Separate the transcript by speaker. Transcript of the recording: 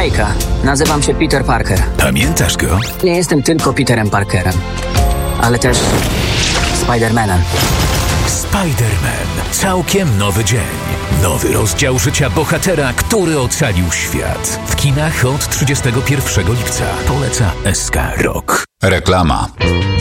Speaker 1: Hejka, nazywam się Peter Parker.
Speaker 2: Pamiętasz go?
Speaker 1: Nie jestem tylko Peterem Parkerem, ale też Spider-Manem.
Speaker 2: Spider-Man. Całkiem nowy dzień. Nowy rozdział życia bohatera, który ocalił świat. W kinach od 31 lipca. Poleca SK Rock.
Speaker 3: Reklama.